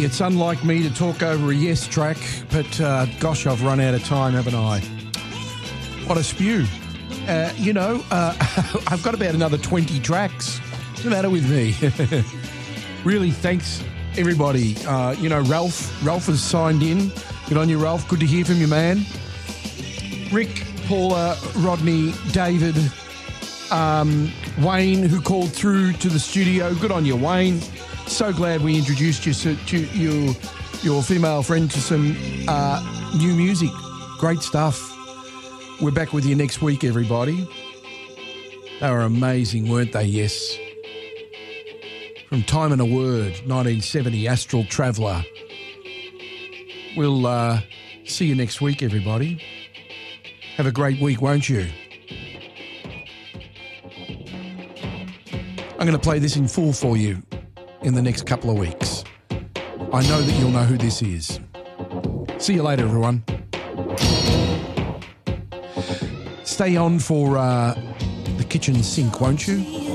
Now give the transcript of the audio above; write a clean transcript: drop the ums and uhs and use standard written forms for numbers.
me. It's unlike me to talk over a Yes track, but gosh, I've run out of time, haven't I? What a spew. I've got about another 20 tracks. What's the matter with me? Really, thanks, everybody. Ralph has signed in. Good on you, Ralph. Good to hear from you, man. Rick, Paula, Rodney, David, Wayne, who called through to the studio. Good on you, Wayne. So glad we introduced you to your female friend to some new music. Great stuff. We're back with you next week, everybody. They were amazing, weren't they? Yes. From Time and a Word, 1970, Astral Traveller. We'll see you next week, everybody. Have a great week, won't you? I'm going to play this in full for you in the next couple of weeks. I know that you'll know who this is. See you later, everyone. Stay on for the kitchen sink, won't you?